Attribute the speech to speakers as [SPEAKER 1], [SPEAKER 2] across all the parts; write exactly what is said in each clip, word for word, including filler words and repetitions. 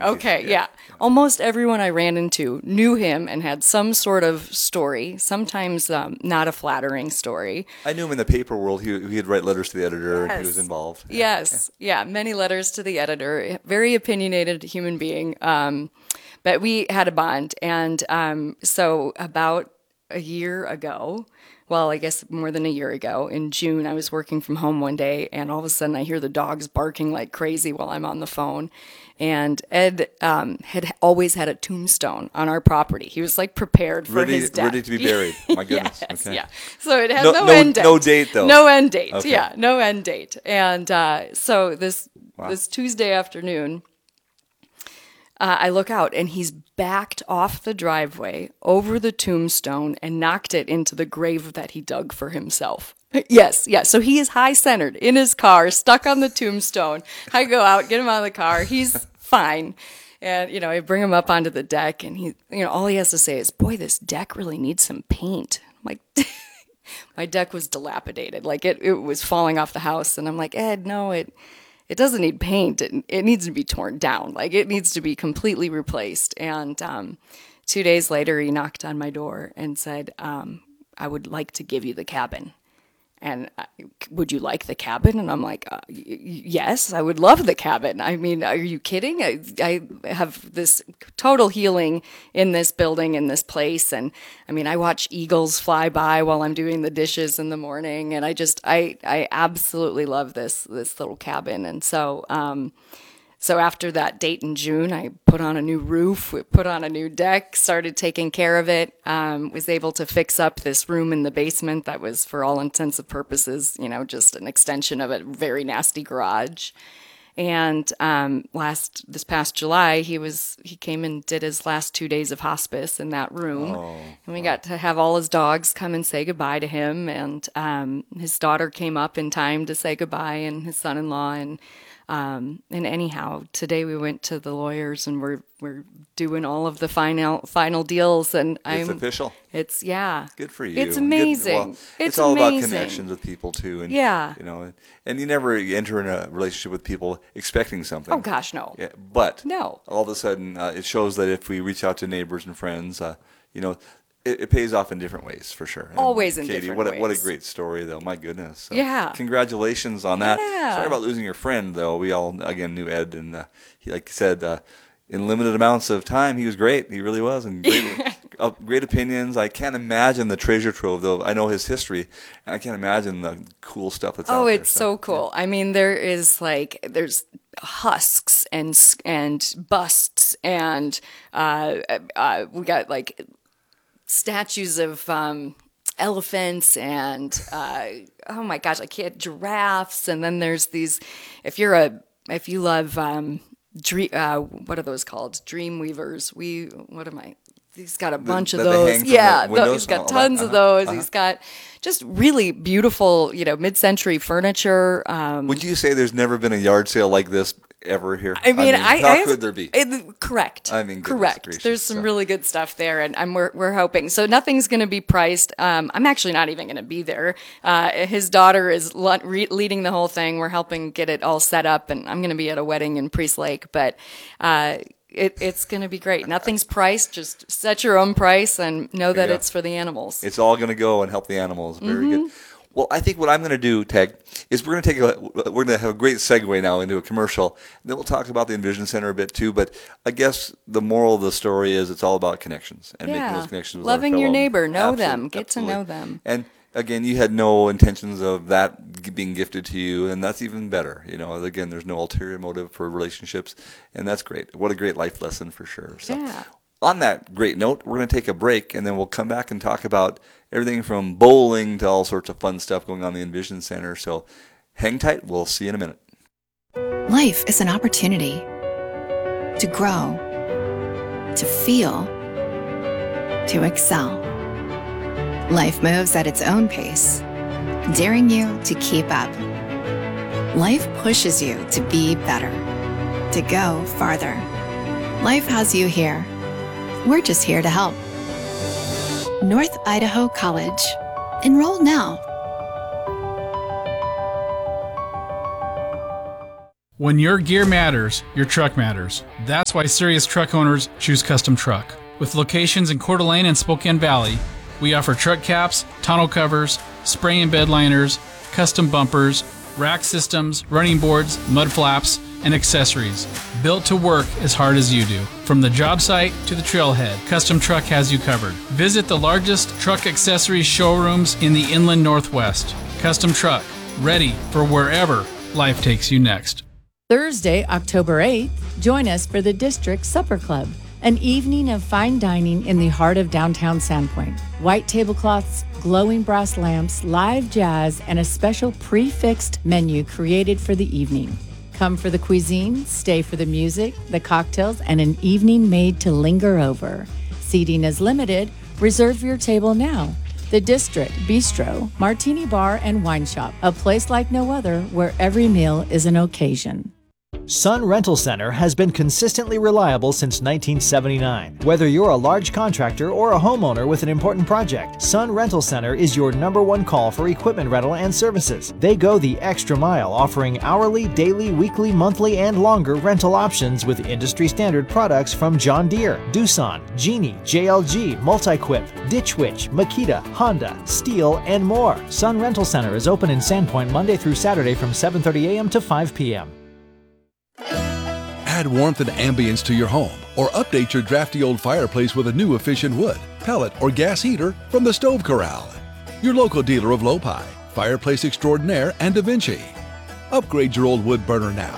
[SPEAKER 1] Okay,
[SPEAKER 2] yeah.
[SPEAKER 1] yeah. Almost everyone I ran into knew him and had some sort of story, sometimes um, not a flattering story.
[SPEAKER 2] I knew him in the paper world. He, he'd write letters to the editor, and he was
[SPEAKER 1] Yes.
[SPEAKER 2] involved. Yeah,
[SPEAKER 1] Yes, yeah. Many letters to the editor. Very opinionated human being. Um, but we had a bond, and um, so about a year ago, well, I guess more than a year ago, in June, I was working from home one day, and all of a sudden I hear the dogs barking like crazy while I'm on the phone. And Ed um, had always had a tombstone on our property. He was like prepared for
[SPEAKER 2] Ready,
[SPEAKER 1] his death.
[SPEAKER 2] ready to be buried. My goodness.
[SPEAKER 1] Yes,
[SPEAKER 2] okay.
[SPEAKER 1] yeah. So it had
[SPEAKER 2] No-
[SPEAKER 1] no,
[SPEAKER 2] no-
[SPEAKER 1] end date.
[SPEAKER 2] no date, though.
[SPEAKER 1] No end date.
[SPEAKER 2] Okay.
[SPEAKER 1] Yeah, no end date. And uh, so this
[SPEAKER 2] Wow.
[SPEAKER 1] this Tuesday afternoon, uh, I look out and he's backed off the driveway over the tombstone and knocked it into the grave that he dug for himself. Yes, yes. So he is high centered in his car, stuck on the tombstone. I go out, get him out of the car. He's fine. And, you know, I bring him up onto the deck and he, you know, all he has to say is, boy, this deck really needs some paint. I'm like, my deck was dilapidated. Like it, it was falling off the house. And I'm like, Ed, no, it, it doesn't need paint. It, it needs to be torn down. Like it needs to be completely replaced. And um, two days later, he knocked on my door and said, um, I would like to give you the cabin. And uh, would you like the cabin? And I'm like, uh, y- y- yes, I would love the cabin. I mean, are you kidding? I, I have this total healing in this building, in this place. And I mean, I watch eagles fly by while I'm doing the dishes in the morning. And I just, I, I absolutely love this, this little cabin. And so, um, So after that date in June, I put on a new roof, we put on a new deck, started taking care of it, um, was able to fix up this room in the basement that was, for all intents and purposes, you know, just an extension of a very nasty garage. And um, last this past July, he was he came and did his last two days of hospice in that room,
[SPEAKER 2] Oh,
[SPEAKER 1] and we got to have all his dogs come and say goodbye to him. And um, his daughter came up in time to say goodbye, and his son-in-law. And um, and anyhow, today we went to the lawyers, and we're we're doing all of the final final deals. And
[SPEAKER 2] It's
[SPEAKER 1] I'm
[SPEAKER 2] official.
[SPEAKER 1] It's yeah.
[SPEAKER 2] Good for you.
[SPEAKER 1] It's
[SPEAKER 2] Good-
[SPEAKER 1] amazing.
[SPEAKER 2] well,
[SPEAKER 1] it's,
[SPEAKER 2] it's all
[SPEAKER 1] amazing.
[SPEAKER 2] about connections with people too, and
[SPEAKER 1] Yeah.
[SPEAKER 2] you know, and you never enter in a relationship with people expecting something.
[SPEAKER 1] Oh gosh, no.
[SPEAKER 2] Yeah, but
[SPEAKER 1] No.
[SPEAKER 2] all of a sudden, uh, it shows that if we reach out to neighbors and friends, uh, you know, it, it pays off in different ways for sure. And
[SPEAKER 1] Always in
[SPEAKER 2] Katie,
[SPEAKER 1] different
[SPEAKER 2] what a, what a
[SPEAKER 1] ways.
[SPEAKER 2] great story, though. My goodness. So,
[SPEAKER 1] Yeah.
[SPEAKER 2] Congratulations on that.
[SPEAKER 1] Yeah.
[SPEAKER 2] Sorry about losing your friend, though. We all again knew Ed, and uh, he, like you said, uh, in limited amounts of time, he was great. He really was, and great, uh, great opinions. I can't imagine the treasure trove, though. I know his history, and I can't imagine the cool stuff that's out
[SPEAKER 1] Oh,
[SPEAKER 2] there.
[SPEAKER 1] it's so cool. I mean, there is like there's husks and s- and busts and uh, uh, we got like statues of um, elephants and uh, oh my gosh, I can't giraffes. And then there's these. If you're a if you love um, dream, uh, what are those called? Dream weavers. We what am I? He's got a bunch
[SPEAKER 2] that
[SPEAKER 1] of
[SPEAKER 2] they
[SPEAKER 1] those.
[SPEAKER 2] hang from
[SPEAKER 1] Yeah,
[SPEAKER 2] the
[SPEAKER 1] tho-
[SPEAKER 2] windows
[SPEAKER 1] he's
[SPEAKER 2] and
[SPEAKER 1] got
[SPEAKER 2] all that?
[SPEAKER 1] tons of
[SPEAKER 2] Uh-huh,
[SPEAKER 1] those.
[SPEAKER 2] uh-huh.
[SPEAKER 1] He's got just really beautiful, you know, mid-century furniture. Um,
[SPEAKER 2] Would you say there's never been a yard sale like this ever here?
[SPEAKER 1] I mean, I,
[SPEAKER 2] how
[SPEAKER 1] I
[SPEAKER 2] could there be?
[SPEAKER 1] It, correct.
[SPEAKER 2] I mean, goodness
[SPEAKER 1] correct.
[SPEAKER 2] gracious,
[SPEAKER 1] There's some
[SPEAKER 2] so.
[SPEAKER 1] really good stuff there, and I'm we're, we're hoping. So nothing's going to be priced. Um, I'm actually not even going to be there. Uh, his daughter is le- re- leading the whole thing. We're helping get it all set up, and I'm going to be at a wedding in Priest Lake, but. Uh, It, it's going to be great. Nothing's priced. Just set your own price and know that
[SPEAKER 2] go.
[SPEAKER 1] it's for the animals.
[SPEAKER 2] It's all going to go and help the animals. Very good.
[SPEAKER 1] Mm-hmm.
[SPEAKER 2] Well, I think what I'm going to do, Teg, is we're going to take a we're going to have a great segue now into a commercial. And then we'll talk about the Envision Center a bit too. But I guess the moral of the story is it's all about connections and making
[SPEAKER 1] Yeah.
[SPEAKER 2] those connections with
[SPEAKER 1] Loving
[SPEAKER 2] our
[SPEAKER 1] your
[SPEAKER 2] fellow-
[SPEAKER 1] neighbor. Know
[SPEAKER 2] Absolute-
[SPEAKER 1] them. Get to
[SPEAKER 2] absolutely.
[SPEAKER 1] know them.
[SPEAKER 2] And again, you had no intentions of that g- being gifted to you, and that's even better. You know, again, there's no ulterior motive for relationships, and that's great. What a great life lesson for sure. So,
[SPEAKER 1] Yeah.
[SPEAKER 2] on that great note, we're going to take a break, and then we'll come back and talk about everything from bowling to all sorts of fun stuff going on in the Envision Center. So, hang tight. We'll see you in a minute.
[SPEAKER 3] Life is an opportunity to grow, to feel, to excel. Life moves at its own pace, daring you to keep up. Life pushes you to be better, to go farther. Life has you here. We're just here to help. North Idaho College. Enroll now.
[SPEAKER 4] When your gear matters, your truck matters. That's why serious truck owners choose Custom Truck. With locations in Coeur d'Alene and Spokane Valley, we offer truck caps, tonneau covers, spray and bed liners, custom bumpers, rack systems, running boards, mud flaps, and accessories. Built to work as hard as you do. From the job site to the trailhead, Custom Truck has you covered. Visit the largest truck accessories showrooms in the Inland Northwest. Custom Truck, ready for wherever life takes you next.
[SPEAKER 5] Thursday, October eighth, join us for the District Supper Club, an evening of fine dining in the heart of downtown Sandpoint. White tablecloths, glowing brass lamps, live jazz, and a special prefixed menu created for the evening. Come for the cuisine, stay for the music, the cocktails, and an evening made to linger over. Seating is limited. Reserve your table now. The District Bistro, Martini Bar, and Wine Shop, a place like no other where every meal is an occasion.
[SPEAKER 6] Sun Rental Center has been consistently reliable since nineteen seventy-nine. Whether you're a large contractor or a homeowner with an important project, Sun Rental Center is your number one call for equipment rental and services. They go the extra mile, offering hourly, daily, weekly, monthly, and longer rental options with industry standard products from John Deere, Doosan, Genie, J L G, Multiquip, Ditch Witch, Makita, Honda, Steel, and more. Sun Rental Center is open in Sandpoint Monday through Saturday from seven thirty a.m. to five p.m.
[SPEAKER 7] Add warmth and ambience to your home or update your drafty old fireplace with a new efficient wood, pellet, or gas heater from the Stove Corral. Your local dealer of Lopi, Fireplace Extraordinaire, and Da Vinci. Upgrade your old wood burner now.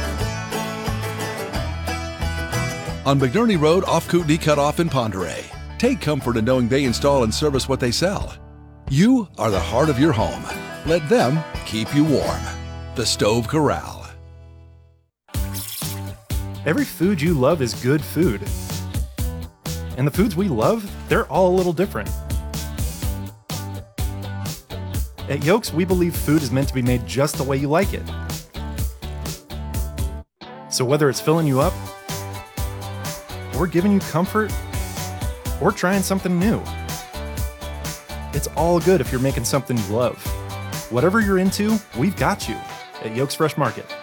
[SPEAKER 7] On McNerney Road off Kootenai Cutoff in Ponderay. Take comfort in knowing they install and service what they sell. You are the heart of your home. Let them keep you warm. The Stove Corral.
[SPEAKER 8] Every food you love is good food. And the foods we love, they're all a little different. At Yolks, we believe food is meant to be made just the way you like it. So whether it's filling you up, or giving you comfort, or trying something new, it's all good if you're making something you love. Whatever you're into, we've got you at Yolks Fresh Market.